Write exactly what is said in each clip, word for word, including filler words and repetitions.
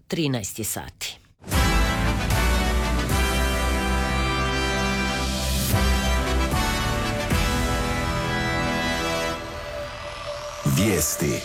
trinaest sati. Vijesti.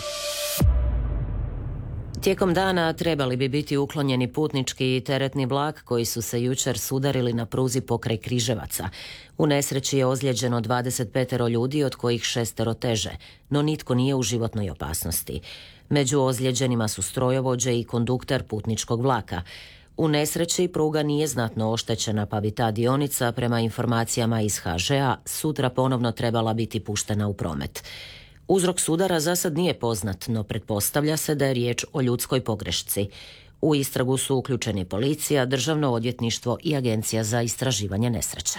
Tijekom dana trebali bi biti uklonjeni putnički i teretni vlak koji su se jučer sudarili na pruzi pokraj Križevaca. U nesreći je ozlijeđeno dvadeset pet ljudi, od kojih šestero teže, no nitko nije u životnoj opasnosti. Među ozlijeđenima su strojovođe i kondukter putničkog vlaka. U nesreći pruga nije znatno oštećena, pa bi ta dionica, prema informacijama iz ha žea, sutra ponovno trebala biti puštena u promet. Uzrok sudara za sad nije poznat, no pretpostavlja se da je riječ o ljudskoj pogrešci. U istragu su uključeni policija, Državno odvjetništvo i Agencija za istraživanje nesreća.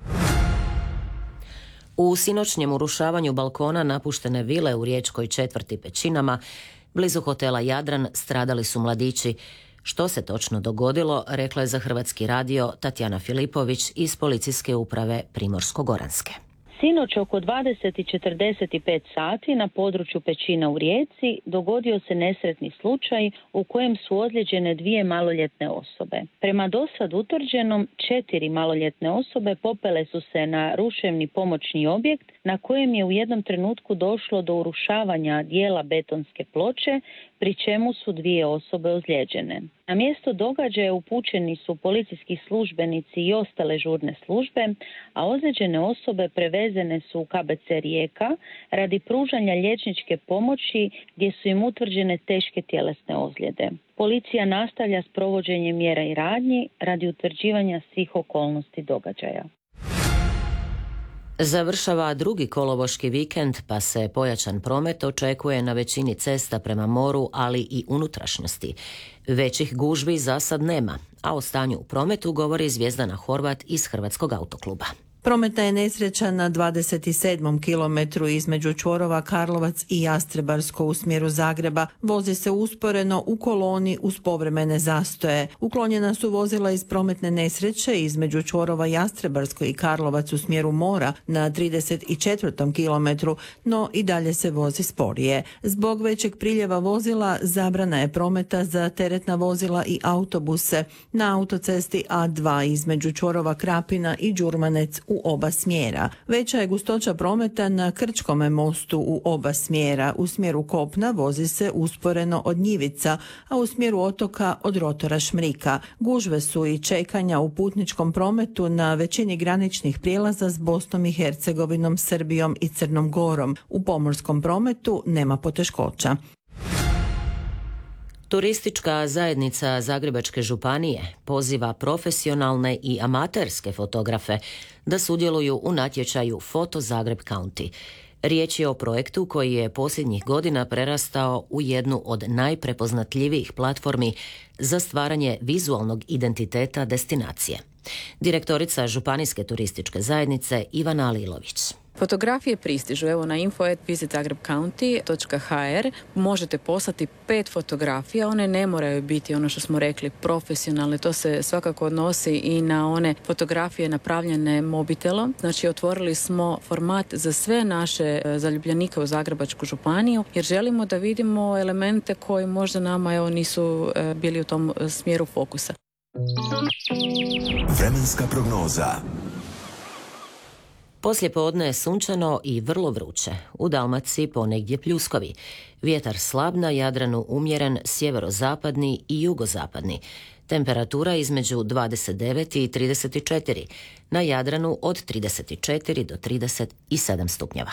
U sinoćnjem urušavanju balkona napuštene vile u riječkoj četvrti Pećinama, blizu hotela Jadran, stradali su mladići. Što se točno dogodilo, rekla je za Hrvatski radio Tatjana Filipović iz Policijske uprave Primorsko-goranske. Sinoć oko dvadeset i četrdeset pet sati na području Pećina u Rijeci dogodio se nesretni slučaj u kojem su ozlijeđene dvije maloljetne osobe. Prema dosad utvrđenom, četiri maloljetne osobe popele su se na ruševni pomoćni objekt na kojem je u jednom trenutku došlo do urušavanja dijela betonske ploče, pri čemu su dvije osobe ozlijeđene. Na mjesto događaja upućeni su policijski službenici i ostale žurne službe, a ozlijeđene osobe prevezene su u ka be ce Rijeka radi pružanja liječničke pomoći gdje su im utvrđene teške tjelesne ozljede. Policija nastavlja s provođenjem mjera i radnji radi utvrđivanja svih okolnosti događaja. Završava drugi kolovoški vikend, pa se pojačan promet očekuje na većini cesta prema moru, ali i unutrašnjosti. Većih gužvi za sad nema, a o stanju u prometu govori Zvjezdana Horvat iz Hrvatskog autokluba. Prometna je nesreća na dvadeset sedmom kilometru između čvorova Karlovac i Jastrebarsko u smjeru Zagreba. Vozi se usporeno u koloni uz povremene zastoje. Uklonjena su vozila iz prometne nesreće između čvorova Jastrebarsko i Karlovac u smjeru mora na trideset četvrtom kilometru, no i dalje se vozi sporije. Zbog većeg priljeva vozila zabrana je prometa za teretna vozila i autobuse na autocesti a dva između čvorova Krapina i Đurmanec u oba smjera. Veća je gustoća prometa na Krčkome mostu u oba smjera. U smjeru kopna vozi se usporeno od Njivica, a u smjeru otoka od rotora Šmrika. Gužve su i čekanja u putničkom prometu na većini graničnih prijelaza s Bosnom i Hercegovinom, Srbijom i Crnom Gorom. U pomorskom prometu nema poteškoća. Turistička zajednica Zagrebačke županije poziva profesionalne i amaterske fotografe da sudjeluju u natječaju Foto Zagreb County. Riječ je o projektu koji je posljednjih godina prerastao u jednu od najprepoznatljivijih platformi za stvaranje vizualnog identiteta destinacije. Direktorica Županijske turističke zajednice Ivana Alilović. Fotografije pristižu, evo na info at visit zagreb county dot h r možete poslati pet fotografija, one ne moraju biti ono što smo rekli profesionalne, to se svakako odnosi i na one fotografije napravljene mobitelom. Znači otvorili smo format za sve naše zaljubljenike u Zagrebačku županiju jer želimo da vidimo elemente koji možda nama evo nisu bili u tom smjeru fokusa. Vremenska prognoza. Poslijepodne je sunčano i vrlo vruće. U Dalmaciji ponegdje pljuskovi. Vjetar slab, na Jadranu umjeren, sjeverozapadni i jugozapadni. Temperatura između dvadeset devet i trideset četiri. Na Jadranu od trideset četiri do trideset sedam stupnjeva.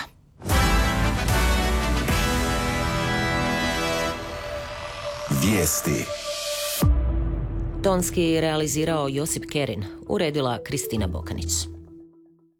Vijesti. Tonski realizirao Josip Kerin, uredila Kristina Bokanić.